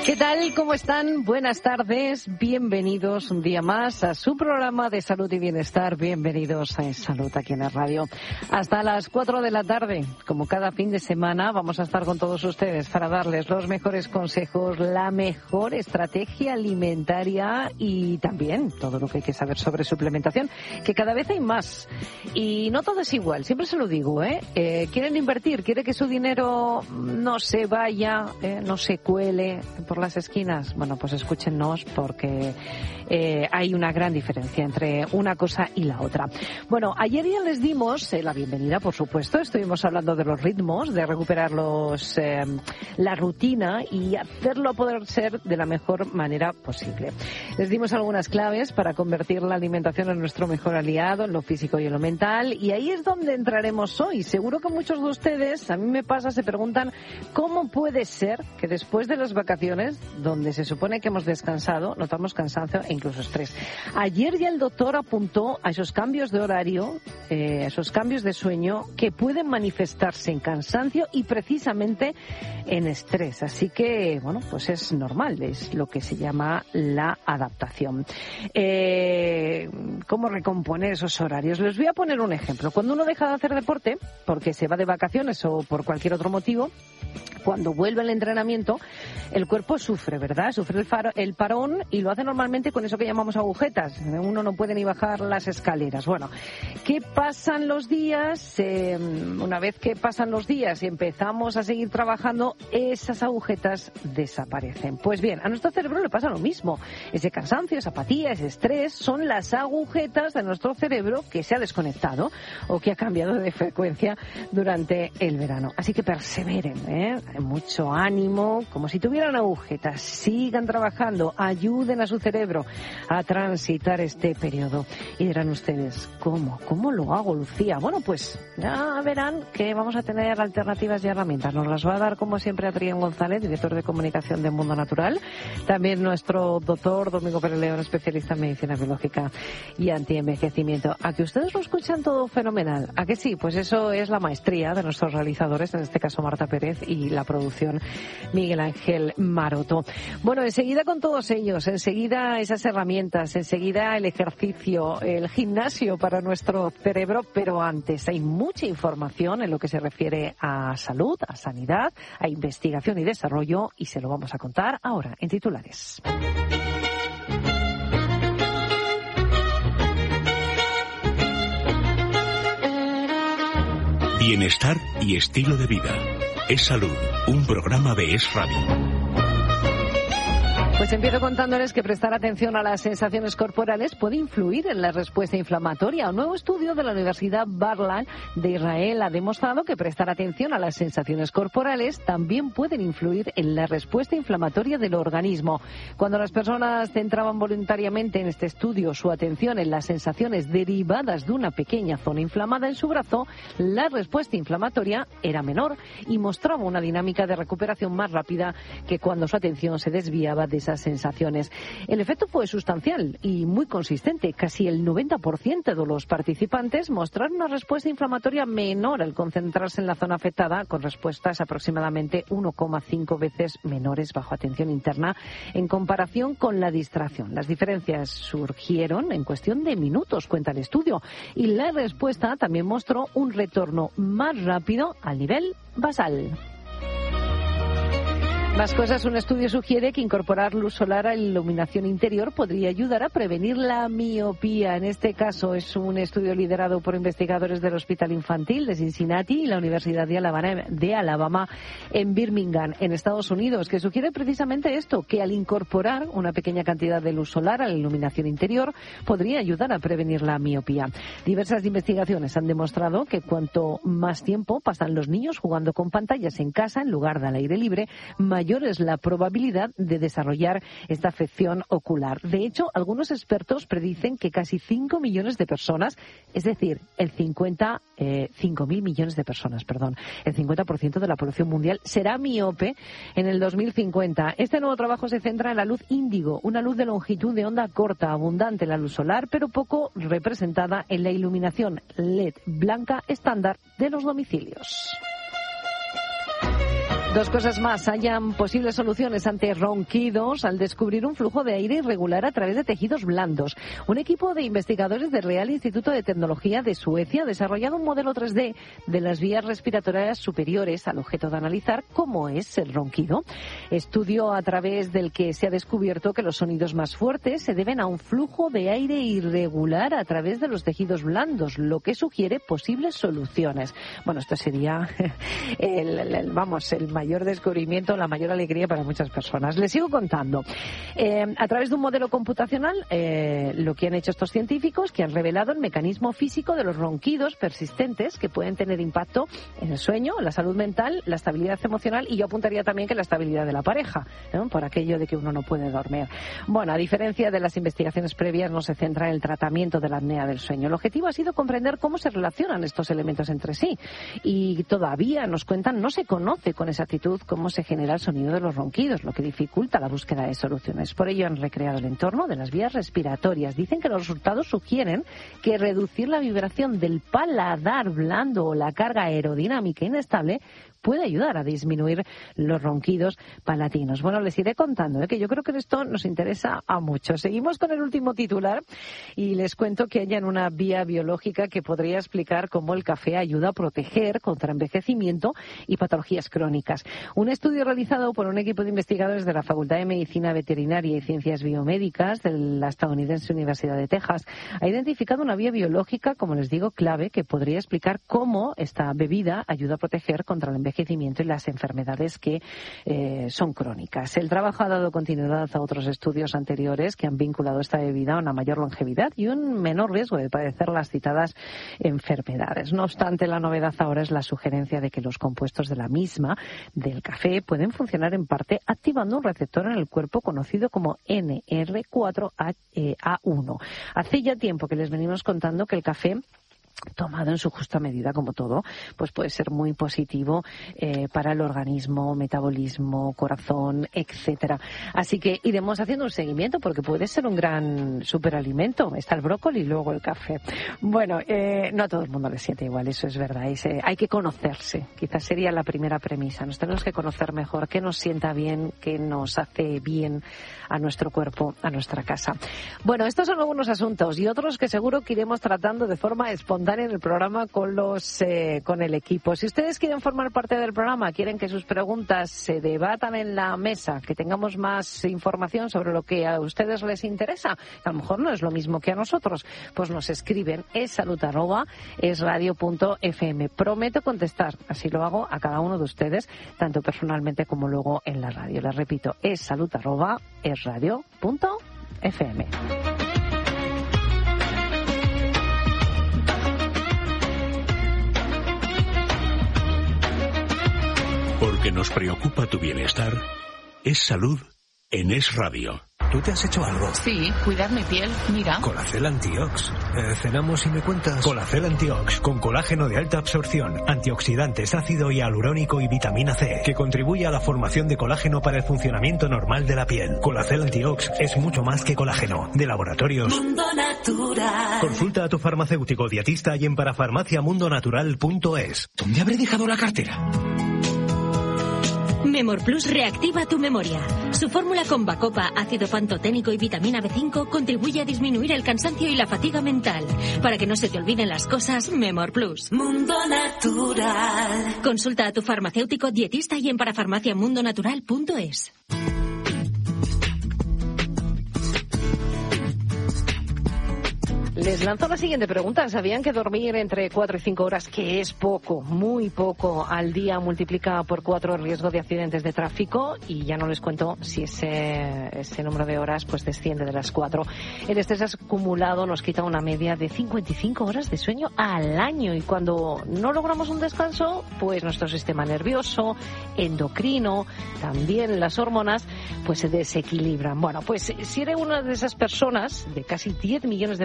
¿Qué tal? ¿Cómo están? Buenas tardes. Bienvenidos un día más a su programa de salud y bienestar. Bienvenidos a Salud aquí en la radio. Hasta las 4 de la tarde, como cada fin de semana, vamos a estar con todos ustedes para darles los mejores consejos, la mejor estrategia alimentaria y también todo lo que hay que saber sobre suplementación, que cada vez hay más. Y no todo es igual, siempre se lo digo, quieren invertir, quieren que su dinero no se vaya, no se cuele por las esquinas. Bueno, pues escúchenos porque hay una gran diferencia entre una cosa y la otra. Bueno, ayer ya les dimos la bienvenida, por supuesto. Estuvimos hablando de los ritmos, de recuperar la rutina y hacerlo a poder ser de la mejor manera posible. Les dimos algunas claves para convertir la alimentación en nuestro mejor aliado, en lo físico y en lo mental, y ahí es donde entraremos hoy. Seguro que muchos de ustedes, a mí me pasa, se preguntan cómo puede ser que después de las vacaciones, donde se supone que hemos descansado, notamos cansancio e incluso estrés. Ayer ya el doctor apuntó a esos cambios de horario, esos cambios de sueño que pueden manifestarse en cansancio y precisamente en estrés. Así que, bueno, pues es normal, es lo que se llama la adaptación. ¿Cómo recomponer esos horarios? Les voy a poner un ejemplo. Cuando uno deja de hacer deporte, porque se va de vacaciones o por cualquier otro motivo, cuando vuelve al entrenamiento, el cuerpo sufre, ¿verdad? Sufre el parón y lo hace normalmente con eso que llamamos agujetas. Uno no puede ni bajar las escaleras. Bueno, ¿qué pasan los días? Una vez que pasan los días y empezamos a seguir trabajando, esas agujetas desaparecen. Pues bien, a nuestro cerebro le pasa lo mismo. Ese cansancio, esa apatía, ese estrés son las agujetas de nuestro cerebro que se ha desconectado o que ha cambiado de frecuencia durante el verano. Así que perseveren, mucho ánimo, como si tuvieran agujetas, sigan trabajando, ayuden a su cerebro a transitar este periodo. Y dirán ustedes, ¿cómo lo hago, Lucía? Bueno, pues ya verán que vamos a tener alternativas y herramientas. Nos las va a dar, como siempre, Adrián González, director de comunicación de Mundo Natural. También nuestro doctor Domingo Pérez León, especialista en medicina biológica y antienvejecimiento. ¿A que ustedes lo escuchan todo fenomenal? ¿A que sí? Pues eso es la maestría de nuestros realizadores, en este caso Marta Pérez, y la producción Miguel Ángel Maroto. Bueno, enseguida con todos ellos, enseguida esas herramientas, enseguida el ejercicio, el gimnasio para nuestro cerebro, pero antes hay mucha información en lo que se refiere a salud, a sanidad, a investigación y desarrollo, y se lo vamos a contar ahora en titulares. Bienestar y estilo de vida. Es Salud, un programa de Es Radio. Pues empiezo contándoles que prestar atención a las sensaciones corporales puede influir en la respuesta inflamatoria. Un nuevo estudio de la Universidad Bar-Ilan de Israel ha demostrado que prestar atención a las sensaciones corporales también pueden influir en la respuesta inflamatoria del organismo. Cuando las personas centraban voluntariamente en este estudio su atención en las sensaciones derivadas de una pequeña zona inflamada en su brazo, la respuesta inflamatoria era menor y mostraba una dinámica de recuperación más rápida que cuando su atención se desviaba de esas sensaciones. El efecto fue sustancial y muy consistente. Casi el 90% de los participantes mostraron una respuesta inflamatoria menor al concentrarse en la zona afectada, con respuestas aproximadamente 1,5 veces menores bajo atención interna en comparación con la distracción. Las diferencias surgieron en cuestión de minutos, cuenta el estudio, y la respuesta también mostró un retorno más rápido al nivel basal. Más cosas, un estudio sugiere que incorporar luz solar a la iluminación interior podría ayudar a prevenir la miopía. En este caso es un estudio liderado por investigadores del Hospital Infantil de Cincinnati y la Universidad de Alabama en Birmingham, en Estados Unidos, que sugiere precisamente esto, que al incorporar una pequeña cantidad de luz solar a la iluminación interior podría ayudar a prevenir la miopía. Diversas investigaciones han demostrado que cuanto más tiempo pasan los niños jugando con pantallas en casa en lugar de al aire libre, mayor es la probabilidad de desarrollar esta afección ocular. De hecho, algunos expertos predicen que casi 5 millones de personas, es decir, 5.000 millones de personas, el 50% de la población mundial será miope en el 2050. Este nuevo trabajo se centra en la luz índigo, una luz de longitud de onda corta, abundante en la luz solar, pero poco representada en la iluminación LED blanca estándar de los domicilios. Dos cosas más. Hayan posibles soluciones ante ronquidos al descubrir un flujo de aire irregular a través de tejidos blandos. Un equipo de investigadores del Real Instituto de Tecnología de Suecia ha desarrollado un modelo 3D de las vías respiratorias superiores al objeto de analizar cómo es el ronquido. Estudio a través del que se ha descubierto que los sonidos más fuertes se deben a un flujo de aire irregular a través de los tejidos blandos, lo que sugiere posibles soluciones. Bueno, esto sería el mayor descubrimiento, la mayor alegría para muchas personas. Les sigo contando. A través de un modelo computacional, lo que han hecho estos científicos, que han revelado el mecanismo físico de los ronquidos persistentes que pueden tener impacto en el sueño, la salud mental, la estabilidad emocional y yo apuntaría también que la estabilidad de la pareja, ¿no? Por aquello de que uno no puede dormir. Bueno, a diferencia de las investigaciones previas, no se centra en el tratamiento de la apnea del sueño. El objetivo ha sido comprender cómo se relacionan estos elementos entre sí y todavía, nos cuentan, no se conoce con exactitud cómo se genera el sonido de los ronquidos, lo que dificulta la búsqueda de soluciones. Por ello han recreado el entorno de las vías respiratorias. Dicen que los resultados sugieren que reducir la vibración del paladar blando o la carga aerodinámica inestable puede ayudar a disminuir los ronquidos palatinos. Bueno, les iré contando, que yo creo que esto nos interesa a muchos. Seguimos con el último titular y les cuento que hayan una vía biológica que podría explicar cómo el café ayuda a proteger contra envejecimiento y patologías crónicas. Un estudio realizado por un equipo de investigadores de la Facultad de Medicina Veterinaria y Ciencias Biomédicas de la estadounidense Universidad de Texas ha identificado una vía biológica, como les digo, clave, que podría explicar cómo esta bebida ayuda a proteger contra el envejecimiento y las enfermedades que son crónicas. El trabajo ha dado continuidad a otros estudios anteriores que han vinculado esta bebida a una mayor longevidad y un menor riesgo de padecer las citadas enfermedades. No obstante, la novedad ahora es la sugerencia de que los compuestos de la misma, del café, pueden funcionar en parte activando un receptor en el cuerpo conocido como NR4A1. Hace ya tiempo que les venimos contando que el café, tomado en su justa medida, como todo, pues puede ser muy positivo para el organismo, metabolismo, corazón, etcétera. Así que iremos haciendo un seguimiento porque puede ser un gran superalimento. Está el brócoli y luego el café. Bueno, no a todo el mundo le siente igual, eso es verdad. Hay que conocerse, quizás sería la primera premisa. Nos tenemos que conocer mejor, qué nos sienta bien, qué nos hace bien a nuestro cuerpo, a nuestra casa. Bueno, estos son algunos asuntos y otros que seguro que iremos tratando de forma espontánea en el programa con el equipo. Si ustedes quieren formar parte del programa, quieren que sus preguntas se debatan en la mesa, que tengamos más información sobre lo que a ustedes les interesa, a lo mejor no es lo mismo que a nosotros, pues nos escriben salud@esradio.fm. Prometo contestar, así lo hago a cada uno de ustedes, tanto personalmente como luego en la radio. Les repito, salud@esradio.fm. Porque nos preocupa tu bienestar, es salud en Es Radio. ¿Tú te has hecho algo? Sí, cuidar mi piel, mira. Colacel Antiox. Cenamos y me cuentas. Colacel Antiox, con colágeno de alta absorción, antioxidantes, ácido hialurónico y vitamina C, que contribuye a la formación de colágeno para el funcionamiento normal de la piel. Colacel Antiox es mucho más que colágeno. De Laboratorios Mundo Natural. Consulta a tu farmacéutico dietista y en parafarmaciamundonatural.es. ¿Dónde habré dejado la cartera? Memor Plus reactiva tu memoria. Su fórmula con bacopa, ácido pantoténico y vitamina B5 contribuye a disminuir el cansancio y la fatiga mental. Para que no se te olviden las cosas, Memor Plus. Mundo Natural. Consulta a tu farmacéutico dietista y en parafarmaciamundonatural.es. Les lanzo la siguiente pregunta. ¿Sabían que dormir entre 4 y 5 horas, que es poco, muy poco, al día, multiplica por 4 el riesgo de accidentes de tráfico? Y ya no les cuento si ese número de horas pues desciende de las 4. El estrés acumulado nos quita una media de 55 horas de sueño al año. Y cuando no logramos un descanso, pues nuestro sistema nervioso, endocrino, también las hormonas, pues se desequilibran. Bueno, pues si eres una de esas personas, de casi 10 millones de personas en España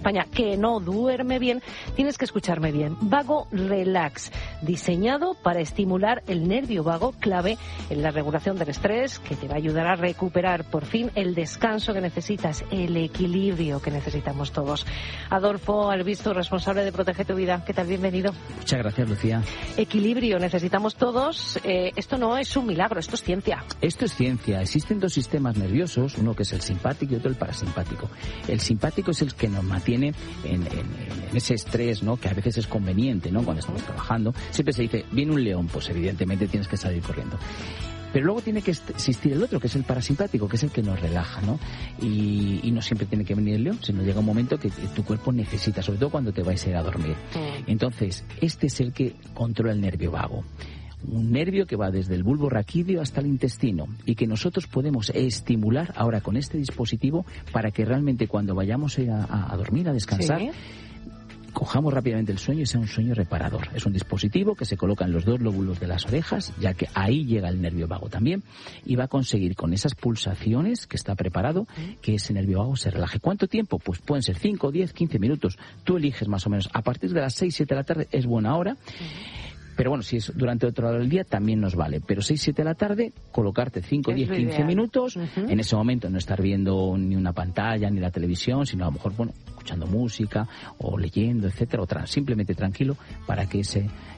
España que no duerme bien, tienes que escucharme bien. Vago Relax, diseñado para estimular el nervio vago, clave en la regulación del estrés, que te va a ayudar a recuperar por fin el descanso que necesitas, el equilibrio que necesitamos todos. Adolfo Albisto, responsable de Protege tu Vida. ¿Qué tal? Bienvenido. Muchas gracias, Lucía. Equilibrio necesitamos todos. Esto no es un milagro, esto es ciencia. Esto es ciencia. Existen dos sistemas nerviosos, uno que es el simpático y otro el parasimpático. El simpático es el que nos mantiene en ese estrés, ¿no? Que a veces es conveniente, ¿no? Cuando estamos trabajando. Siempre se dice, viene un león, pues evidentemente tienes que salir corriendo. Pero luego tiene que existir el otro, que es el parasimpático, que es el que nos relaja, ¿no? Y no siempre tiene que venir el león, sino llega un momento que tu cuerpo necesita, sobre todo cuando te vais a ir a dormir. Entonces, este es el que controla el nervio vago. Un nervio que va desde el bulbo raquídeo hasta el intestino y que nosotros podemos estimular ahora con este dispositivo para que realmente cuando vayamos a dormir, a descansar, ¿sí?, cojamos rápidamente el sueño y sea un sueño reparador. Es un dispositivo que se coloca en los dos lóbulos de las orejas, ya que ahí llega el nervio vago también, y va a conseguir con esas pulsaciones que está preparado que ese nervio vago se relaje. ¿Cuánto tiempo? Pues pueden ser 5, 10, 15 minutos. Tú eliges más o menos. A partir de las 6, 7 de la tarde es buena hora. Pero bueno, si es durante otra hora del día también nos vale. Pero 6, 7 de la tarde, colocarte 5, 10, 15 minutos. En ese momento no estar viendo ni una pantalla ni la televisión, sino a lo mejor, bueno, escuchando música o leyendo, etcétera, o simplemente tranquilo para que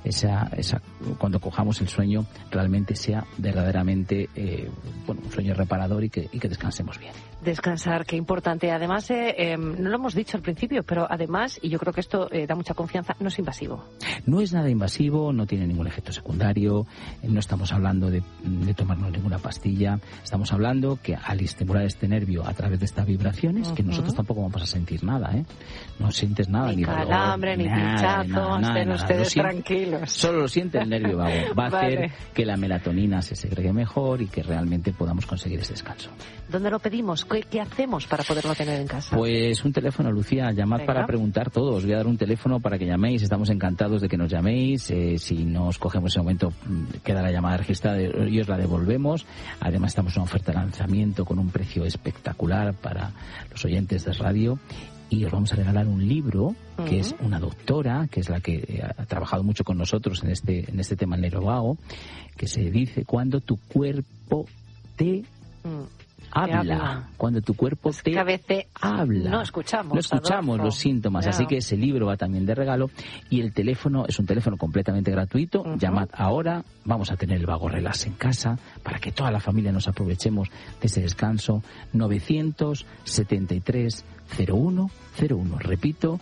cuando cojamos el sueño realmente sea verdaderamente un sueño reparador y que descansemos bien. Descansar, qué importante. Además, no lo hemos dicho al principio, pero además, y yo creo que esto da mucha confianza, no es invasivo. No es nada invasivo, no tiene ningún efecto secundario, no estamos hablando de tomarnos ninguna pastilla, estamos hablando que al estimular este nervio a través de estas vibraciones, que nosotros tampoco vamos a sentir nada, no sientes nada, ni calambre, ni pinchazo, estén ustedes tranquilos. Solo lo siente el nervio vago. Va a hacer que la melatonina se segregue mejor y que realmente podamos conseguir ese descanso. ¿Dónde lo pedimos? ¿Qué hacemos para poderlo tener en casa? Pues un teléfono, Lucía, llamad para preguntar todo. Os voy a dar un teléfono para que llaméis, estamos encantados de que nos llaméis. Si no os cogemos ese momento, queda la llamada registrada y os la devolvemos. Además estamos en una oferta de lanzamiento con un precio espectacular para los oyentes de radio. Y os vamos a regalar un libro que es una doctora, que es la que ha trabajado mucho con nosotros en este tema del nervio vago, que se dice cuando tu cuerpo te habla. Cuando tu cuerpo te habla. No escuchamos los síntomas. No. Así que ese libro va también de regalo. Y el teléfono es un teléfono completamente gratuito. Llamad ahora. Vamos a tener el Vago Relax en casa para que toda la familia nos aprovechemos de ese descanso. 973 0101. Repito,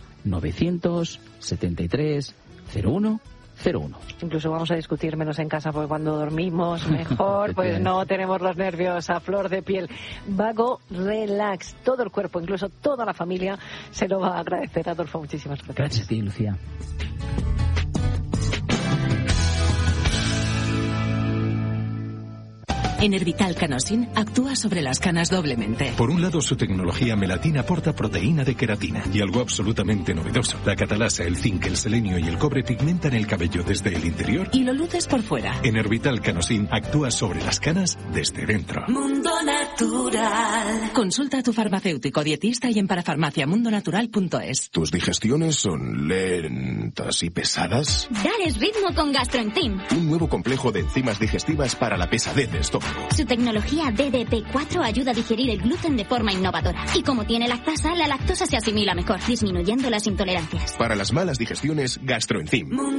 973 0101. Incluso vamos a discutir menos en casa, porque cuando dormimos mejor, pues no tenemos los nervios a flor de piel. Vago Relax, todo el cuerpo, incluso toda la familia se lo va a agradecer. Adolfo, muchísimas gracias. Gracias a ti, Lucía. Enervital Canosin actúa sobre las canas doblemente. Por un lado, su tecnología melatina aporta proteína de queratina y algo absolutamente novedoso. La catalasa, el zinc, el selenio y el cobre pigmentan el cabello desde el interior y lo luces por fuera. Enervital Canosin actúa sobre las canas desde dentro. Mundo Natural. Consulta a tu farmacéutico dietista y en parafarmaciamundonatural.es. ¿Tus digestiones son lentas y pesadas? Dales ritmo con GastroEnzyme. Un nuevo complejo de enzimas digestivas para la pesadez de estómago. Su tecnología DDP4 ayuda a digerir el gluten de forma innovadora. Y como tiene lactasa, la lactosa se asimila mejor, disminuyendo las intolerancias. Para las malas digestiones, GastroEnzyme.